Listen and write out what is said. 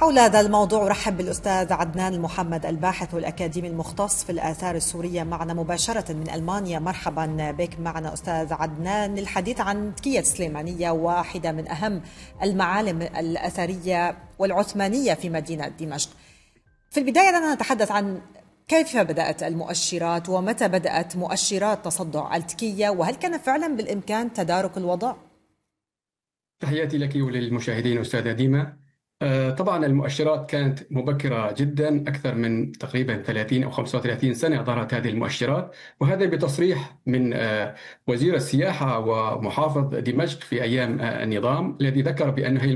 حول هذا الموضوع أرحب بالأستاذ عدنان المحمد، الباحث والأكاديمي المختص في الآثار السورية، معنا مباشرة من ألمانيا. مرحبا بك معنا أستاذ عدنان للحديث عن تكية سليمانية، واحدة من أهم المعالم الأثرية والعثمانية في مدينة دمشق. في البداية لنا نتحدث عن كيف بدأت المؤشرات ومتى بدأت مؤشرات تصدع التكية، وهل كان فعلا بالإمكان تدارك الوضع؟ تحياتي لك وللمشاهدين أستاذة ديما. طبعا المؤشرات كانت مبكرة جدا، أكثر من تقريبا 30 أو 35 سنة ظهرت هذه المؤشرات، وهذا بتصريح من وزير السياحة ومحافظ دمشق في أيام النظام، الذي ذكر بأن هي